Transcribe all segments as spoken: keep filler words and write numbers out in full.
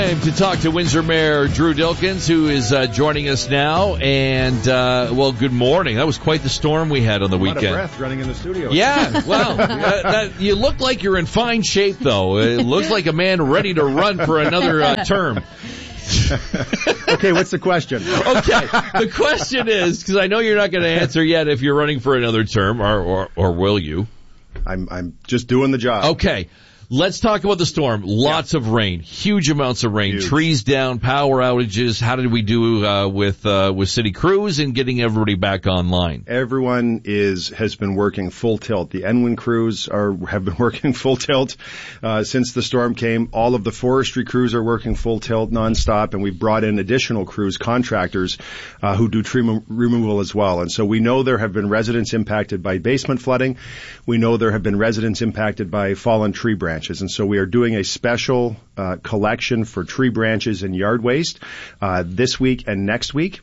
time to talk to Windsor Mayor Drew Dilkens, who is uh, joining us now. And, uh, well, good morning. That was quite the storm we had on the a lot weekend. Of breath running in the studio. Yeah, well, uh, that, you look like you're in fine shape, though. It looks like a man ready to run for another uh, term. Okay, what's the question? Okay, the question is, because I know you're not going to answer yet if you're running for another term, or, or, or will you? I'm I'm just doing the job. Okay. Let's talk about the storm. Lots yeah. of rain, huge amounts of rain, huge. Trees down, power outages. How did we do uh, with uh, with city crews and getting everybody back online? Everyone is has been working full tilt. The N W I N crews are have been working full tilt uh, since the storm came. All of the forestry crews are working full tilt nonstop, and we've brought in additional crews, contractors uh, who do tree mo- removal as well. And so we know there have been residents impacted by basement flooding. We know there have been residents impacted by fallen tree branches. And so we are doing a special uh, collection for tree branches and yard waste uh, this week and next week.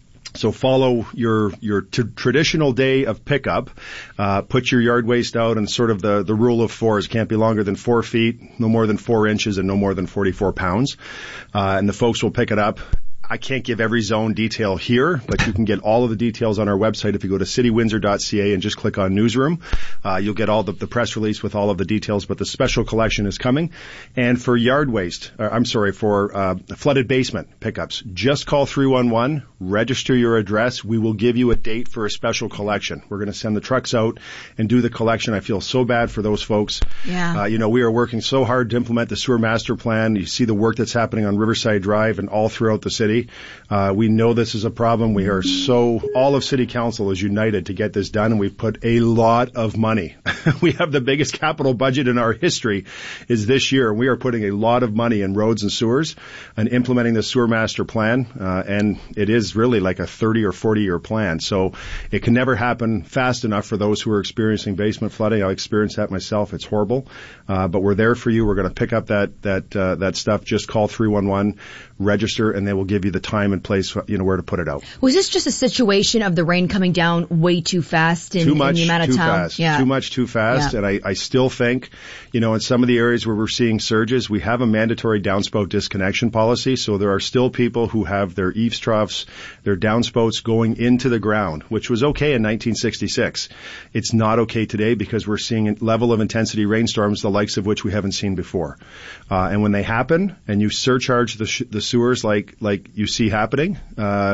So follow your your t- traditional day of pickup. Uh, put your yard waste out, and sort of the, the rule of fours. Can't be longer than four feet, no more than four inches, and no more than forty-four pounds. Uh, and the folks will pick it up. I can't give every zone detail here, but you can get all of the details on our website. If you go to city windsor dot c a and just click on newsroom, uh, you'll get all the, the press release with all of the details, but the special collection is coming. And for yard waste, uh, I'm sorry, for uh, flooded basement pickups, just call three one one, register your address. We will give you a date for a special collection. We're going to send the trucks out and do the collection. I feel so bad for those folks. Yeah. Uh, you know, we are working so hard to implement the sewer master plan. You see the work that's happening on Riverside Drive and all throughout the city. Uh, we know this is a problem. We are so, all of City Council is united to get this done, and we've put a lot of money. We have the biggest capital budget in our history is this year. We are putting a lot of money in roads and sewers and implementing the sewer master plan, uh, and it is really like a thirty or forty year plan. So it can never happen fast enough for those who are experiencing basement flooding. I experienced that myself. It's horrible. Uh, but we're there for you. We're going to pick up that, that, uh, that stuff. Just call three one one, register, and they will give you the time and place, you know, where to put it out. Was this just a situation of the rain coming down way too fast in, too much, in the amount of too time? Fast. Yeah. Too much, too fast. Yeah. And I, I still think, you know, in some of the areas where we're seeing surges, we have a mandatory downspout disconnection policy. So there are still people who have their eaves troughs, their downspouts going into the ground, which was okay in nineteen sixty-six. It's not okay today because we're seeing a level of intensity rainstorms, the likes of which we haven't seen before. Uh, and when they happen and you surcharge the, sh- the sewers like, like you see happening, uh,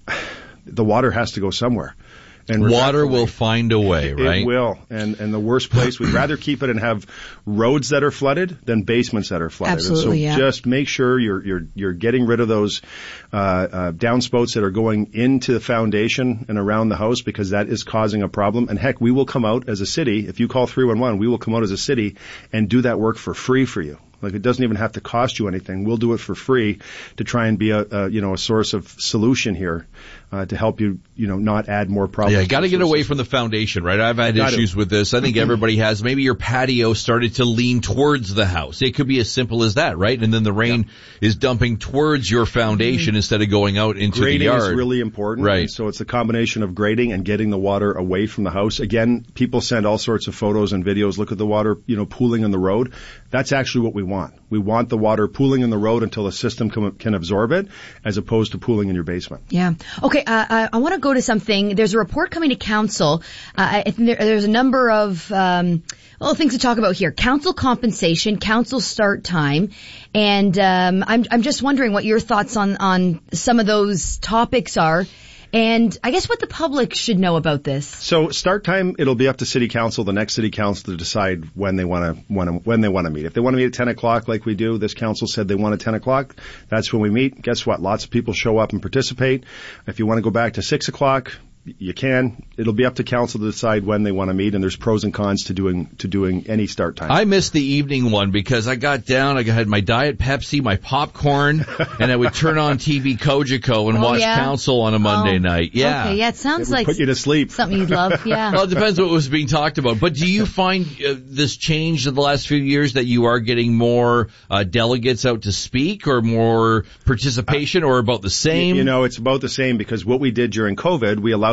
the water has to go somewhere. And water will find a way, right? It will. And and the worst place, we'd rather keep it and have roads that are flooded than basements that are flooded. Absolutely, and so yeah. just make sure you're you're you're getting rid of those uh, uh downspouts that are going into the foundation and around the house, because that is causing a problem. And heck, we will come out as a city. If you call three one one, we will come out as a city and do that work for free for you. Like, it doesn't even have to cost you anything. We'll do it for free to try and be a, a you know, a source of solution here, uh, to help you, you know, not add more problems. Yeah, got to get away from the foundation, right? I've had got issues to. with this. I think everybody has. Maybe your patio started to lean towards the house. It could be as simple as that, right? And then the rain yeah. is dumping towards your foundation mm-hmm. instead of going out into grading the yard. Grading is really important. Right. And so it's a combination of grading and getting the water away from the house. Again, people send all sorts of photos and videos. Look at the water, you know, pooling in the road. That's actually what we want. We want the water pooling in the road until the system can, can absorb it, as opposed to pooling in your basement. Yeah. Okay. Uh, I, I want to go to something. There's a report coming to council. Uh, I think there, there's a number of um, well things to talk about here. Council compensation, council start time, and um, I'm I'm just wondering what your thoughts on on some of those topics are. And I guess what the public should know about this. So start time, it'll be up to City Council, the next City Council, to decide when they want to when, when they want to meet. If they want to meet at ten o'clock like we do, this council said they want at ten o'clock, that's when we meet. Guess what? Lots of people show up and participate. If you want to go back to six o'clock, you can. It'll be up to council to decide when they want to meet, and there's pros and cons to doing to doing any start time. I missed the evening one because I got down, I had my Diet Pepsi, my popcorn, and I would turn on T V Kojiko and oh, watch yeah? council on a Monday oh, night. Yeah. Okay, yeah, it sounds it would like put you to sleep. Something you'd love, yeah. Well, it depends what was being talked about. But do you find uh, this change in the last few years that you are getting more uh, delegates out to speak, or more participation, or about the same? You know, it's about the same, because what we did during COVID, we allowed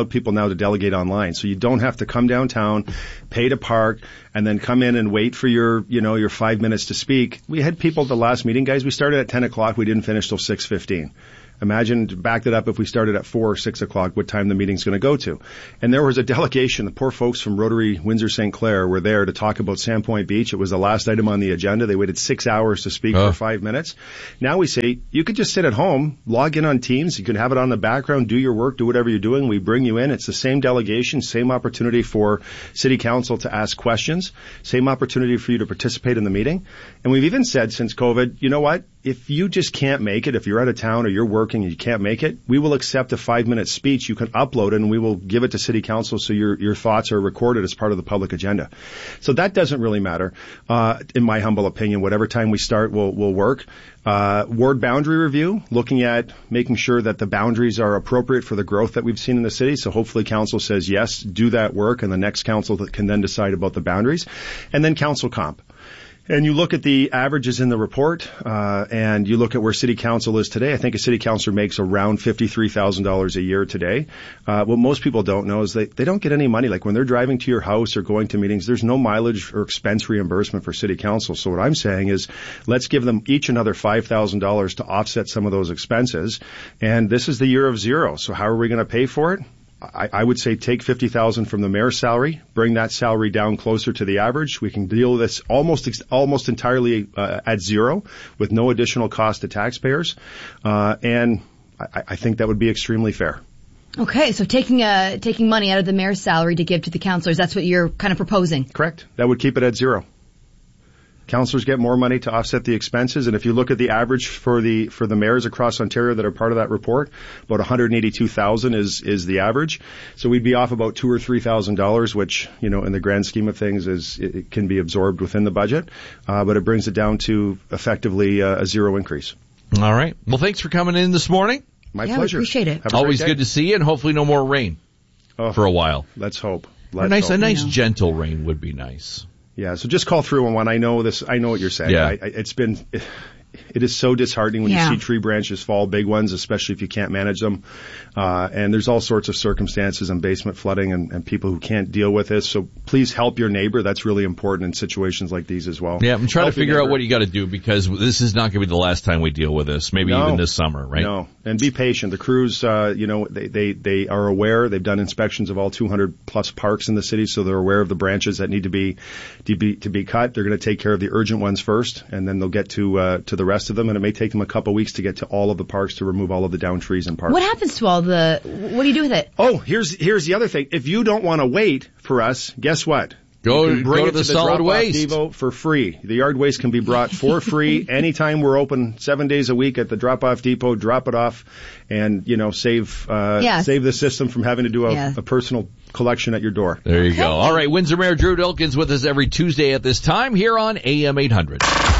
people now to delegate online. So you don't have to come downtown, pay to park, and then come in and wait for your, you know, your five minutes to speak. We had people at the last meeting, guys, we started at ten o'clock, we didn't finish till six fifteen. Imagine, back that up, if we started at four or six o'clock, what time the meeting's going to go to. And there was a delegation, the poor folks from Rotary Windsor Saint Clair were there to talk about Sandpoint Beach. It was the last item on the agenda. They waited six hours to speak oh. for five minutes. Now we say, you could just sit at home, log in on Teams, you can have it on the background, do your work, do whatever you're doing. We bring you in. It's the same delegation, same opportunity for City Council to ask questions, same opportunity for you to participate in the meeting. And we've even said since COVID, you know what? If you just can't make it, if you're out of town or you're working and you can't make it, we will accept a five-minute speech. You can upload it, and we will give it to City Council so your your thoughts are recorded as part of the public agenda. So that doesn't really matter, uh, in my humble opinion. Whatever time we start will will work. Uh, ward boundary review, looking at making sure that the boundaries are appropriate for the growth that we've seen in the city. So hopefully council says yes, do that work, and the next council can then decide about the boundaries. And then council comp. And you look at the averages in the report, uh, and you look at where City Council is today. I think a City Councilor makes around fifty-three thousand dollars a year today. Uh, what most people don't know is they, they don't get any money. Like when they're driving to your house or going to meetings, there's no mileage or expense reimbursement for City Council. So what I'm saying is let's give them each another five thousand dollars to offset some of those expenses. And this is the year of zero. So how are we going to pay for it? I, I would say take fifty thousand dollars from the mayor's salary, bring that salary down closer to the average. We can deal with this almost almost entirely uh, at zero with no additional cost to taxpayers, uh, and I, I think that would be extremely fair. Okay, so taking uh, taking money out of the mayor's salary to give to the councillors, that's what you're kind of proposing? Correct. That would keep it at zero. Councillors get more money to offset the expenses, and if you look at the average for the for the mayors across Ontario that are part of that report, about one hundred eighty-two thousand is is the average. So we'd be off about two or three thousand dollars, which you know in the grand scheme of things is it, it can be absorbed within the budget, uh, but it brings it down to effectively uh, a zero increase. All right. Well, thanks for coming in this morning. My yeah, pleasure. We appreciate it. Always good to see you, and hopefully no more rain oh, for a while. Let's hope. Let's a nice, hope. a nice gentle rain would be nice. Yeah, so just call through on one. I know this. I know what you're saying. Yeah. I, I, it's been. It, it is so disheartening when yeah. you see tree branches fall, big ones, especially if you can't manage them. Uh, and there's all sorts of circumstances and basement flooding and, and people who can't deal with this. So please help your neighbor. That's really important in situations like these as well. Yeah, I'm trying help to figure out what you got to do because this is not going to be the last time we deal with this. Maybe no, even this summer, right? No, and be patient. The crews, uh, you know, they, they, they are aware. They've done inspections of all two hundred plus parks in the city, so they're aware of the branches that need to be to be, to be cut. They're going to take care of the urgent ones first, and then they'll get to uh, to the rest of them. And it may take them a couple weeks to get to all of the parks to remove all of the down trees and parks. What happens to all the? What do you do with it? Oh, here's here's the other thing. If you don't want to wait for us, guess what? Go, you can bring go it to the, to the solid waste depot for free. The yard waste can be brought for free anytime we're open, seven days a week at the drop-off depot. Drop it off, and you know save uh, yes. save the system from having to do a, yeah. a personal collection at your door. There you okay. go. All right, Windsor Mayor Drew Dilkens with us every Tuesday at this time here on A M eight hundred.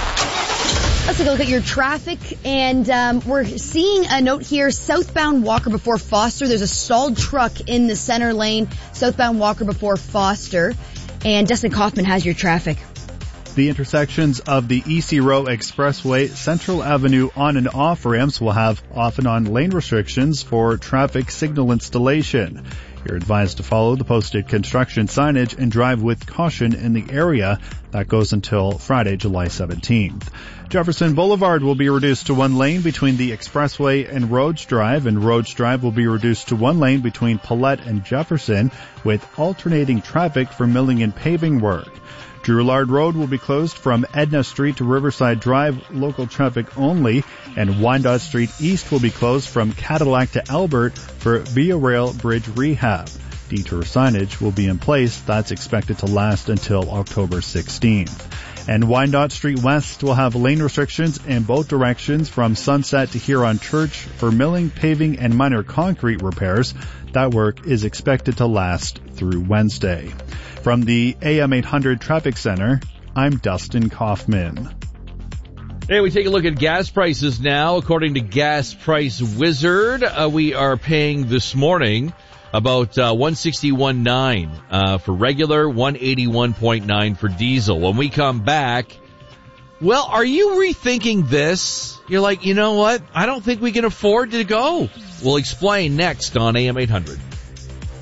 Let's take a look at your traffic, and um, we're seeing a note here, southbound Walker before Foster. There's a stalled truck in the center lane, southbound Walker before Foster, and Dustin Kaufman has your traffic. The intersections of the E C Row Expressway, Central Avenue on and off ramps will have off and on lane restrictions for traffic signal installation. You're advised to follow the posted construction signage and drive with caution in the area. That goes until Friday, July seventeenth. Jefferson Boulevard will be reduced to one lane between the Expressway and Rhodes Drive, and Rhodes Drive will be reduced to one lane between Paulette and Jefferson with alternating traffic for milling and paving work. Drouillard Road will be closed from Edna Street to Riverside Drive, local traffic only, and Wyandotte Street East will be closed from Cadillac to Albert for Via Rail Bridge rehab. Detour signage will be in place. That's expected to last until October sixteenth. And Wyandotte Street West will have lane restrictions in both directions from Sunset to Huron Church for milling, paving, and minor concrete repairs. That work is expected to last through Wednesday. From the A M eight hundred Traffic Center, I'm Dustin Kaufman. Hey, we take a look at gas prices now. According to Gas Price Wizard, uh, we are paying this morning about uh, one sixty-one point nine uh, for regular, one eighty-one point nine for diesel. When we come back, well, are you rethinking this? You're like, you know what? I don't think we can afford to go. We'll explain next on A M eight hundred.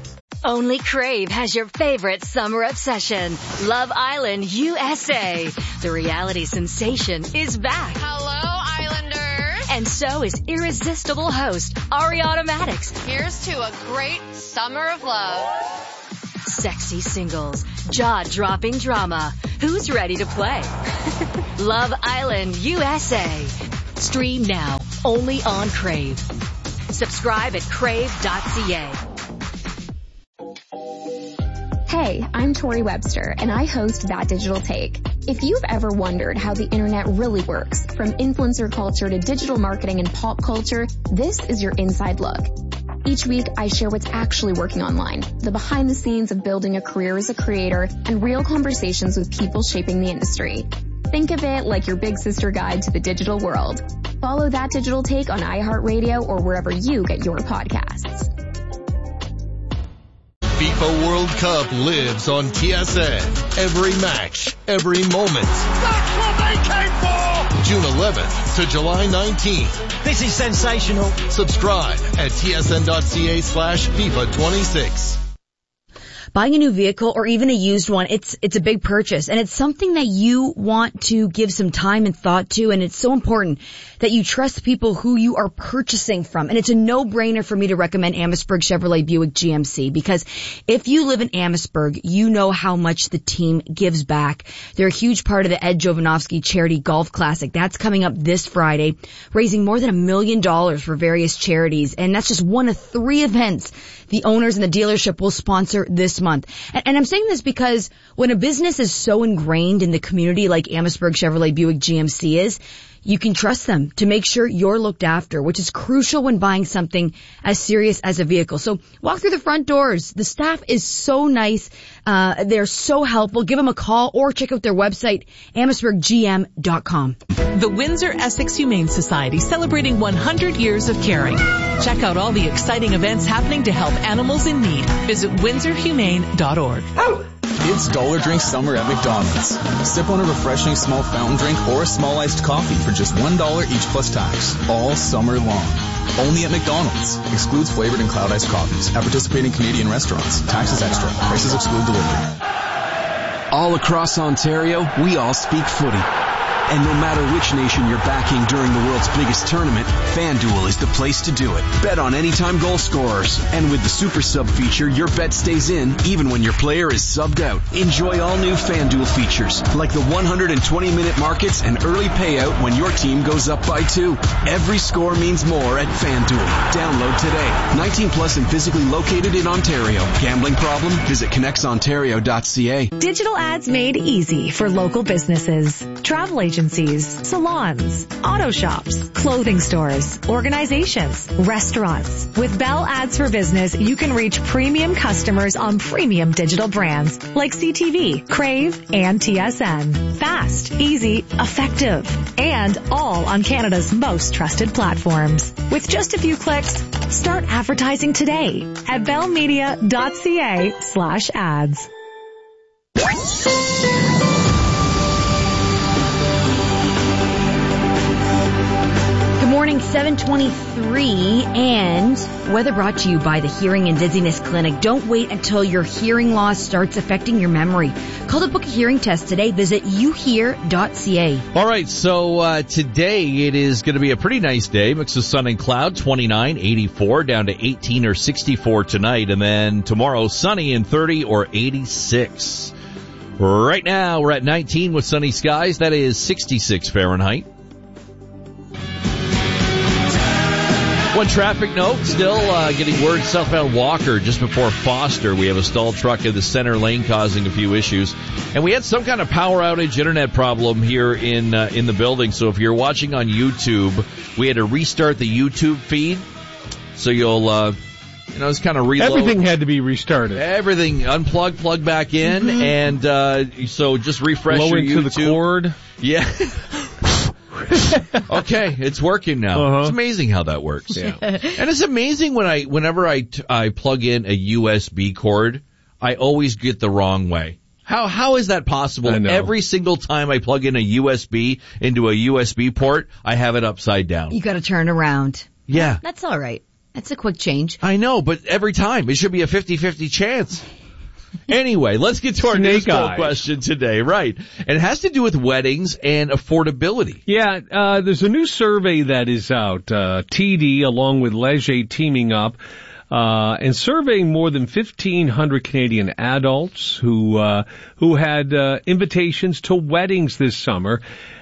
Only Crave has your favorite summer obsession, Love Island U S A. The reality sensation is back. Hello, Islanders. And so is irresistible host Ariana Madix. Here's to a great summer of love. Sexy singles, jaw-dropping drama. Who's ready to play? Love Island U S A. Stream now, only on Crave. Subscribe at crave dot c a. Hey, I'm Tori Webster, and I host That Digital Take. If you've ever wondered how the internet really works, from influencer culture to digital marketing and pop culture, this is your inside look. Each week, I share what's actually working online, the behind the scenes of building a career as a creator, and real conversations with people shaping the industry. Think of it like your big sister guide to the digital world. Follow That Digital Take on iHeartRadio or wherever you get your podcasts. FIFA World Cup lives on T S N. Every match, every moment. That's what they came for! June eleventh to July nineteenth. This is sensational. Subscribe at tsn.ca slash FIFA 26. Buying a new vehicle or even a used one, it's it's a big purchase, and it's something that you want to give some time and thought to, and it's so important that you trust people who you are purchasing from. And it's a no-brainer for me to recommend Amherstburg Chevrolet Buick G M C, because if you live in Amherstburg, you know how much the team gives back. They're a huge part of the Ed Jovanovski Charity Golf Classic. That's coming up this Friday, raising more than a million dollars for various charities, and that's just one of three events the owners and the dealership will sponsor this month. And, and I'm saying this because when a business is so ingrained in the community like Amherstburg Chevrolet Buick G M C is, you can trust them to make sure you're looked after, which is crucial when buying something as serious as a vehicle. So walk through the front doors. The staff is so nice. Uh, they're so helpful. Give them a call or check out their website, amherstburg g m dot com. The Windsor Essex Humane Society, celebrating one hundred years of caring. Check out all the exciting events happening to help animals in need. Visit windsor humane dot org. It's Dollar Drink Summer at McDonald's. Sip on a refreshing small fountain drink or a small iced coffee for just one dollar each plus tax, all summer long. Only at McDonald's. Excludes flavored and cloud iced coffees at participating Canadian restaurants. Taxes extra. Prices exclude delivery. All across Ontario, we all speak footy. And no matter which nation you're backing during the world's biggest tournament, FanDuel is the place to do it. Bet on anytime goal scorers. And with the Super Sub feature, your bet stays in even when your player is subbed out. Enjoy all new FanDuel features, like the one hundred twenty minute markets and early payout when your team goes up by two. Every score means more at FanDuel. Download today. nineteen plus and physically located in Ontario. Gambling problem? Visit connects ontario dot c a. Digital ads made easy for local businesses. Travel agencies, salons, auto shops, clothing stores, organizations, restaurants. With Bell Ads for Business, you can reach premium customers on premium digital brands like C T V, Crave, and T S N. Fast, easy, effective, and all on Canada's most trusted platforms. With just a few clicks, start advertising today at bellmedia dot c a slash ads. Morning, seven twenty-three, and weather brought to you by the Hearing and Dizziness Clinic. Don't wait until your hearing loss starts affecting your memory. Call to book a hearing test today. Visit you hear dot c a. All right, so uh, today it is going to be a pretty nice day. Mix of sun and cloud, twenty-nine, eighty-four, down to eighteen or sixty-four tonight. And then tomorrow, sunny and thirty or eighty-six. Right now, we're at nineteen with sunny skies. That is sixty-six Fahrenheit. One traffic note, still uh, getting word southbound Walker just before Foster. We have a stalled truck in the center lane causing a few issues. And we had some kind of power outage internet problem here in uh, in the building. So if you're watching on YouTube, we had to restart the YouTube feed. So you'll, uh, you know, it's kind of reload. Everything had to be restarted. Everything, unplug, plug back in. Mm-hmm. And uh, so just refresh Blow your into YouTube. the cord. Yeah. Okay, it's working now. Uh-huh. It's amazing how that works. Yeah. And it's amazing when I, whenever I, t- I plug in a U S B cord, I always get the wrong way. How, how is that possible? Every single time I plug in a U S B into a U S B port, I have it upside down. You gotta turn around. Yeah. That's all right. That's a quick change. I know, but every time it should be a fifty-fifty chance. Anyway, let's get to our news poll question today. Right. And it has to do with weddings and affordability. Yeah, uh, there's a new survey that is out. Uh, T D, along with Leger, teaming up. Uh, and surveying more than fifteen hundred Canadian adults who, uh, who had, uh, invitations to weddings this summer.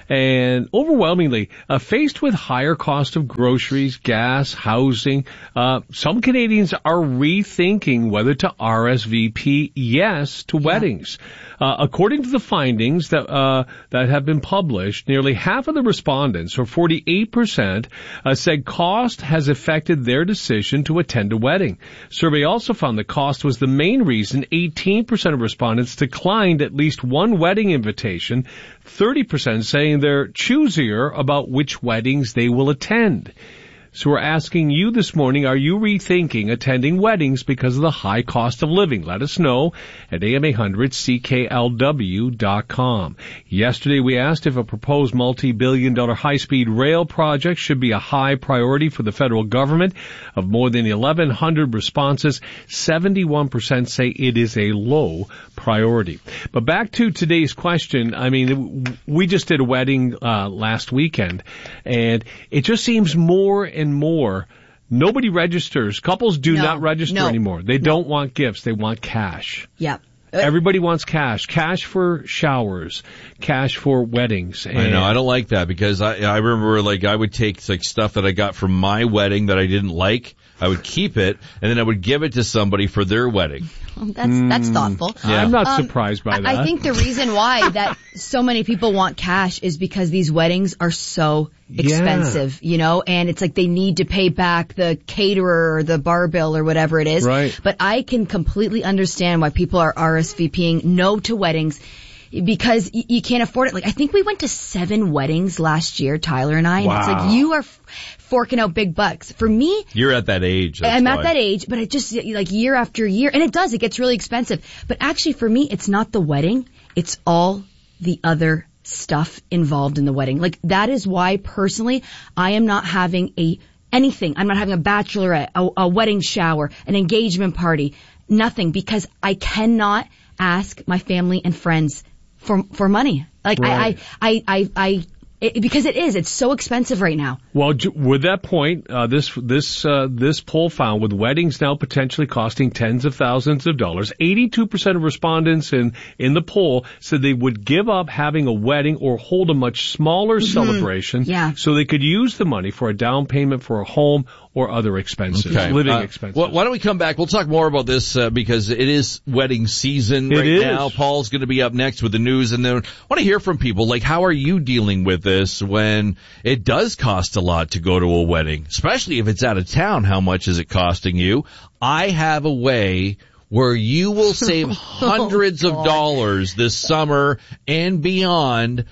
And overwhelmingly, uh, faced with higher cost of groceries, gas, housing, uh, some Canadians are rethinking whether to R S V P yes to yeah. weddings. Uh, according to the findings that, uh, that have been published, nearly half of the respondents, or forty-eight percent, uh, said cost has affected their decision to attend a wedding. Survey also found that cost was the main reason eighteen percent of respondents declined at least one wedding invitation, thirty percent saying they're choosier about which weddings they will attend. So we're asking you this morning, are you rethinking attending weddings because of the high cost of living? Let us know at A M eight hundred C K L W dot com. Yesterday we asked if a proposed multi-billion dollar high-speed rail project should be a high priority for the federal government. Of more than eleven hundred responses, seventy-one percent say it is a low priority. But back to today's question, I mean, we just did a wedding uh, last weekend, and it just seems more and more, nobody registers. Couples do no, not register no, anymore. They no. don't want gifts. They want cash. Yeah. Everybody wants cash. Cash for showers. Cash for weddings. And I know. I don't like that because I, I remember like I would take like stuff that I got from my wedding that I didn't like. I would keep it and then I would give it to somebody for their wedding. Well, that's, that's thoughtful. Yeah. I'm not um, surprised by that. I think the reason why that so many people want cash is because these weddings are so expensive, yeah. you know, and it's like they need to pay back the caterer or the bar bill or whatever it is. Right. But I can completely understand why people are R S V P ing no to weddings because y- you can't afford it. Like, I think we went to seven weddings last year, Tyler and I, and wow. it's like you are f- forking out big bucks. For me, you're at that age. That's I'm why. at that age, but it just like year after year, and it does, it gets really expensive. But actually for me, it's not the wedding, it's all the other stuff involved in the wedding. Like that is why personally I am not having a anything. I'm not having a bachelorette, a, a wedding shower, an engagement party, nothing, because I cannot ask my family and friends for for money. Like right. I, I, I, I, it, because it is, it's so expensive right now. Well, with that point, uh, this this uh, this poll found with weddings now potentially costing tens of thousands of dollars, eighty-two percent of respondents in in the poll said they would give up having a wedding or hold a much smaller mm-hmm. celebration, yeah. so they could use the money for a down payment for a home or other expenses, okay. living uh, expenses. Well, why don't we come back? We'll talk more about this uh, because it is wedding season it right is. now. Paul's going to be up next with the news, and then I want to hear from people. Like, how are you dealing with this when it does cost a lot to go to a wedding, especially if it's out of town? How much is it costing you? I have a way where you will save hundreds oh, of dollars this summer and beyond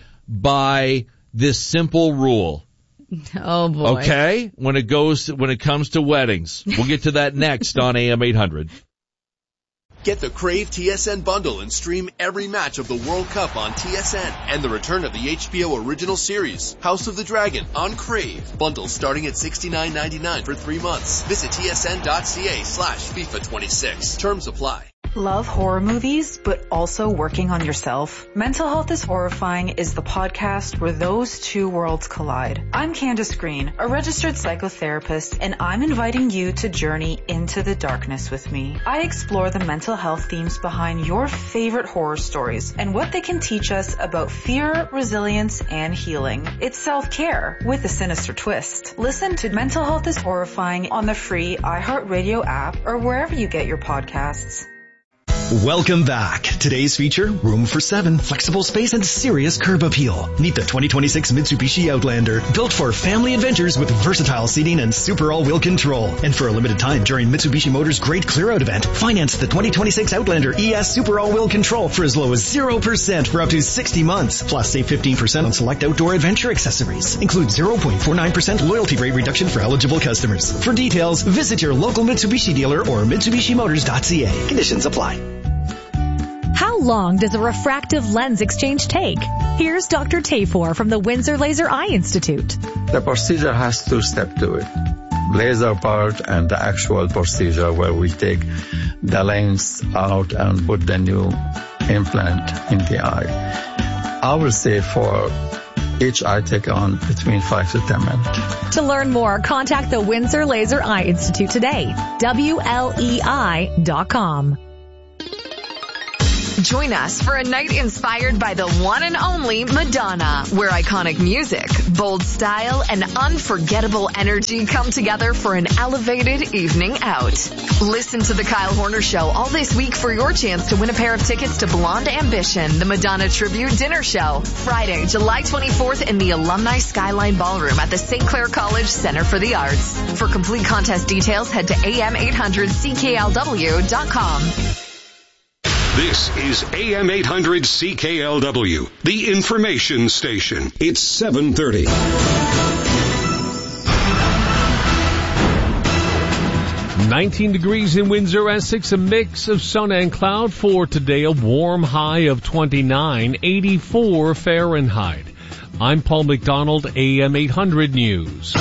by this simple rule. Oh boy. Okay? When it goes, when it comes to weddings. We'll get to that next on A M eight hundred. Get the Crave T S N bundle and stream every match of the World Cup on T S N and the return of the H B O original series, House of the Dragon, on Crave. Bundles starting at sixty-nine ninety-nine for three months. Visit tsn.ca slash FIFA twenty-six. Terms apply. Love horror movies, but also working on yourself? Mental Health is Horrifying is the podcast where those two worlds collide. I'm Candace Green, a registered psychotherapist, and I'm inviting you to journey into the darkness with me. I explore the mental health themes behind your favorite horror stories and what they can teach us about fear, resilience, and healing. It's self-care with a sinister twist. Listen to Mental Health is Horrifying on the free iHeartRadio app or wherever you get your podcasts. Welcome back. Today's feature, room for seven, flexible space and serious curb appeal. Meet the twenty twenty-six Mitsubishi Outlander, built for family adventures with versatile seating and super all-wheel control. And for a limited time during Mitsubishi Motors' Great Clear-Out event, finance the twenty twenty-six Outlander E S Super All-Wheel Control for as low as zero percent for up to sixty months. Plus, save fifteen percent on select outdoor adventure accessories. Include zero point four nine percent loyalty rate reduction for eligible customers. For details, visit your local Mitsubishi dealer or Mitsubishi Motors dot c a. Conditions apply. How long does a refractive lens exchange take? Here's Doctor Tafor from the Windsor Laser Eye Institute. The procedure has two steps to it. laser part and the actual procedure where we take the lens out and put the new implant in the eye. I will say for each eye take on between five to ten minutes. To learn more, contact the Windsor Laser Eye Institute today. W L E I dot com. Join us for a night inspired by the one and only Madonna, where iconic music, bold style, and unforgettable energy come together for an elevated evening out. Listen to The Kyle Horner Show all this week for your chance to win a pair of tickets to Blonde Ambition, the Madonna Tribute Dinner Show, Friday, July twenty-fourth in the Alumni Skyline Ballroom at the Saint Clair College Center for the Arts. For complete contest details, head to A M eight hundred C K L W dot com. This is A M eight hundred C K L W, the information station. It's seven thirty. nineteen degrees in Windsor, Essex, a mix of sun and cloud for today, a warm high of twenty-nine, eighty-four Fahrenheit. I'm Paul McDonald, A M eight hundred News.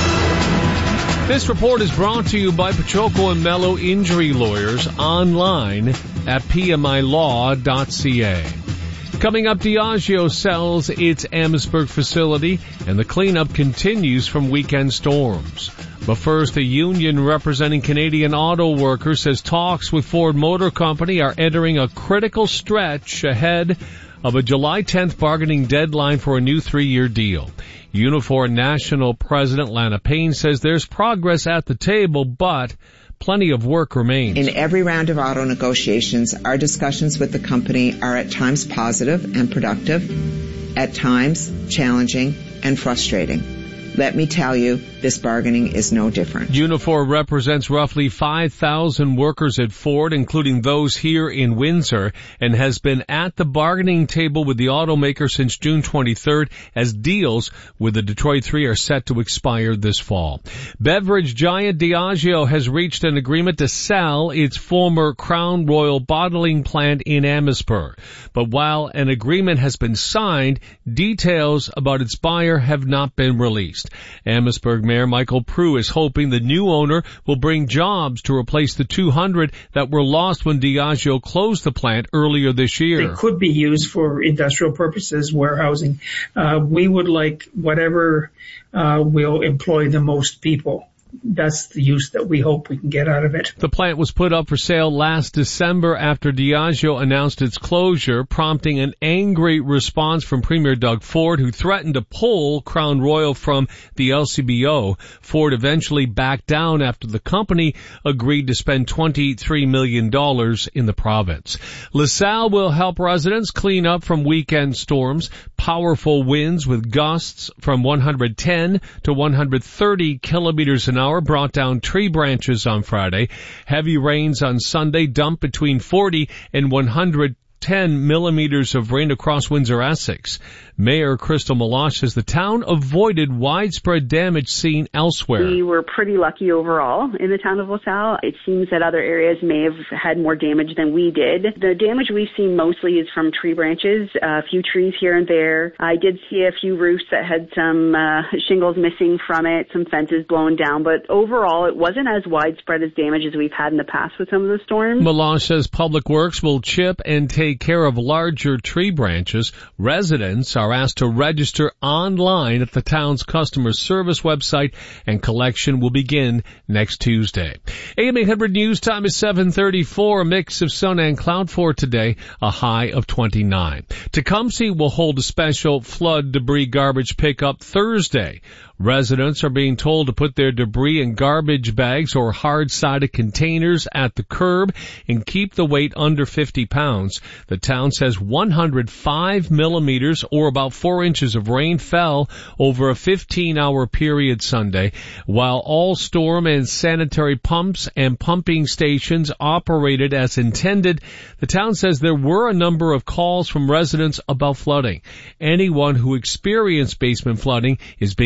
This report is brought to you by Pachoco and Mello Injury Lawyers, online at P M I law dot C A. Coming up, Diageo sells its Amherstburg facility, and the cleanup continues from weekend storms. But first, a union representing Canadian auto workers says talks with Ford Motor Company are entering a critical stretch ahead of a July tenth bargaining deadline for a new three-year deal. Unifor National President Lana Payne says there's progress at the table, but plenty of work remains. In every round of auto negotiations, our discussions with the company are at times positive and productive, at times challenging and frustrating. Let me tell you, this bargaining is no different. Unifor represents roughly five thousand workers at Ford, including those here in Windsor, and has been at the bargaining table with the automaker since June twenty-third, as deals with the Detroit Three are set to expire this fall. Beverage giant Diageo has reached an agreement to sell its former Crown Royal bottling plant in Amherstburg. But while an agreement has been signed, details about its buyer have not been released. Amherstburg Mayor Michael Prue is hoping the new owner will bring jobs to replace the two hundred that were lost when Diageo closed the plant earlier this year. They could be used for industrial purposes, warehousing. Uh, we would like whatever uh, will employ the most people. That's the use that we hope we can get out of it. The plant was put up for sale last December after Diageo announced its closure, prompting an angry response from Premier Doug Ford, who threatened to pull Crown Royal from the L C B O. Ford eventually backed down after the company agreed to spend twenty-three million dollars in the province. LaSalle will help residents clean up from weekend storms. Powerful winds with gusts from one hundred ten to one hundred thirty kilometers an hour brought down tree branches on Friday. Heavy rains on Sunday dumped between forty and one hundred ten millimeters of rain across Windsor, Essex. Mayor Crystal Meloche says the town avoided widespread damage seen elsewhere. We were pretty lucky overall in the town of LaSalle. It seems that other areas may have had more damage than we did. The damage we've seen mostly is from tree branches, a few trees here and there. I did see a few roofs that had some uh, shingles missing from it, some fences blown down, but overall it wasn't as widespread as damage as we've had in the past with some of the storms. Meloche says Public Works will chip and take care of larger tree branches. Residents are asked to register online at the town's customer service website, and collection will begin next Tuesday. A M eight hundred News time is seven thirty-four, a mix of sun and cloud for today, a high of twenty-nine. Tecumseh will hold a special flood debris garbage pickup Thursday. Residents are being told to put their debris in garbage bags or hard-sided containers at the curb and keep the weight under fifty pounds. The town says one hundred five millimeters, or about four inches of rain, fell over a fifteen-hour period Sunday. While all storm and sanitary pumps and pumping stations operated as intended, the town says there were a number of calls from residents about flooding. Anyone who experienced basement flooding is being asked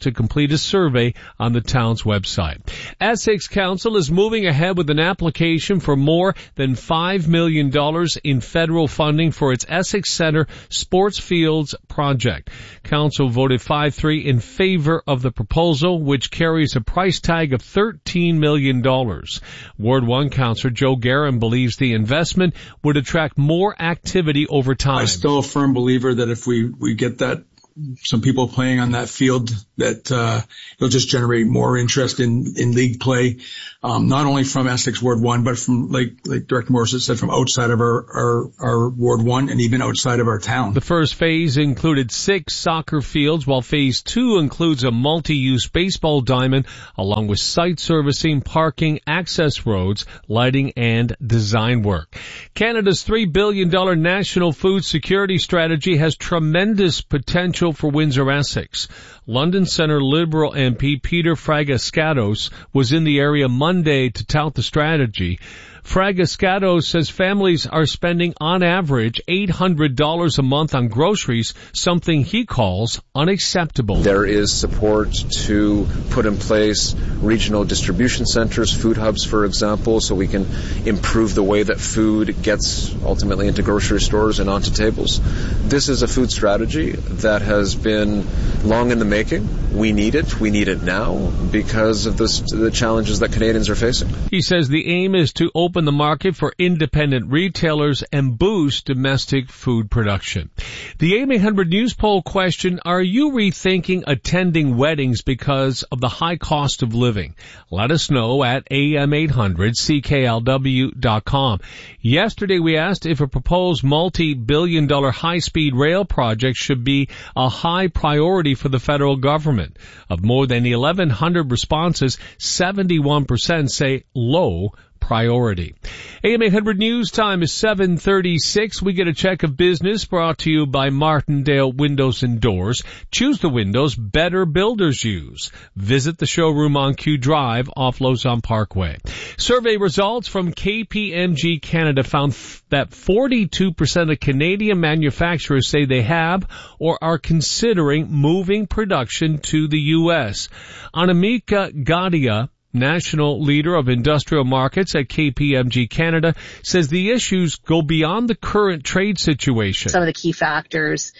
to complete a survey on the town's website. Essex Council is moving ahead with an application for more than five million dollars in federal funding for its Essex Centre Sports Fields project. Council voted five three in favor of the proposal, which carries a price tag of thirteen million dollars. Ward one Councillor Joe Guerin believes the investment would attract more activity over time. I'm still a firm believer that if we, we get that, some people playing on that field, that uh it'll just generate more interest in in league play, um not only from Essex Ward one, but from, like like Director Morris has said, from outside of our our our Ward one and even outside of our town. The first phase included six soccer fields, while phase two includes a multi-use baseball diamond along with site servicing, parking, access roads, lighting, and design work. Canada's three billion dollars national food security strategy has tremendous potential for Windsor-Essex. London Centre Liberal M P Peter Fragascatos was in the area Monday to tout the strategy. Fragascatos says families are spending on average eight hundred dollars a month on groceries, something he calls unacceptable. There is support to put in place regional distribution centers, food hubs, for example, so we can improve the way that food gets ultimately into grocery stores and onto tables. This is a food strategy that has been long in the making. We need it. We need it now because of this, the challenges that Canadians are facing. He says the aim is to open Open the market for independent retailers and boost domestic food production. The A M eight hundred News poll question, are you rethinking attending weddings because of the high cost of living? Let us know at A M eight hundred C K L W dot com. Yesterday we asked if a proposed multi-billion dollar high-speed rail project should be a high priority for the federal government. Of more than eleven hundred responses, seventy-one percent say low priority. A M eight hundred News time is seven thirty-six. We get a check of business brought to you by Martindale Windows and Doors. Choose the windows better builders use. Visit the showroom on Q Drive off Lausanne Parkway. Survey results from K P M G Canada found f- that forty-two percent of Canadian manufacturers say they have or are considering moving production to the U S. Anamika Gadia, national leader of industrial markets at K P M G Canada, says the issues go beyond the current trade situation. Some of the key factors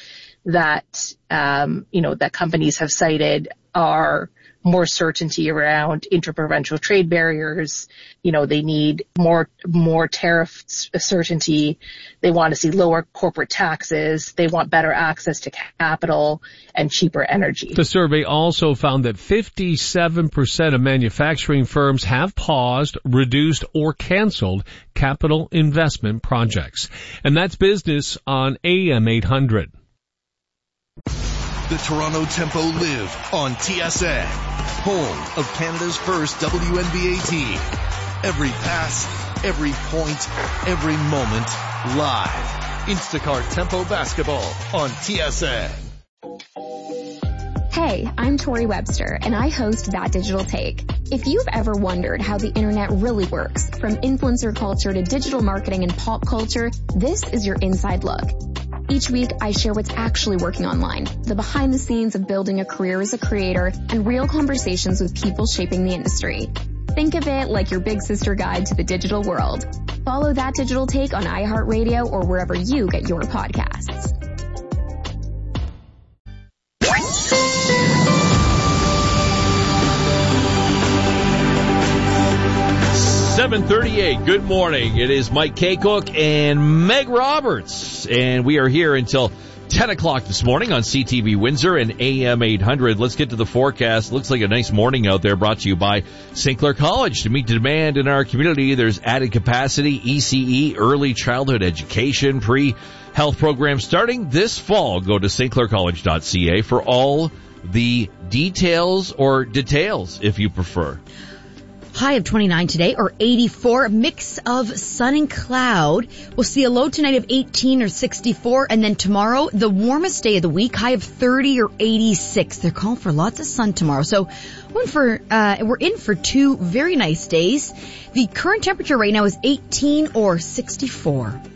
that, um, you know, that companies have cited are more certainty around interprovincial trade barriers. You know, they need more, more tariff certainty. They want to see lower corporate taxes. They want better access to capital and cheaper energy. The survey also found that fifty-seven percent of manufacturing firms have paused, reduced, or canceled capital investment projects. And that's business on A M eight hundred. The Toronto Tempo live on T S A, home of Canada's first W N B A team. Every pass, every point, every moment, live. Instacart Tempo Basketball on T S A. Hey, I'm Tori Webster, and I host That Digital Take. If you've ever wondered how the internet really works, from influencer culture to digital marketing and pop culture, this is your inside look. Each week, I share what's actually working online, the behind the scenes of building a career as a creator, and real conversations with people shaping the industry. Think of it like your big sister guide to the digital world. Follow That Digital Take on iHeartRadio or wherever you get your podcasts. seven thirty-eight. Good morning. It is Mike Kaycook and Meg Roberts, and we are here until ten o'clock this morning on C T V Windsor and A M eight hundred. Let's get to the forecast. Looks like a nice morning out there, brought to you by Saint Clair College. To meet the demand in our community, there's added capacity, E C E, early childhood education, pre-health programs starting this fall. Go to st clair college dot c a for all the details, or details if you prefer. High of twenty-nine today, or eighty-four, a mix of sun and cloud. We'll see a low tonight of eighteen or sixty-four, and then tomorrow, the warmest day of the week, high of thirty or eighty-six. They're calling for lots of sun tomorrow. So we're in for, uh, we're in for two very nice days. The current temperature right now is eighteen or sixty-four.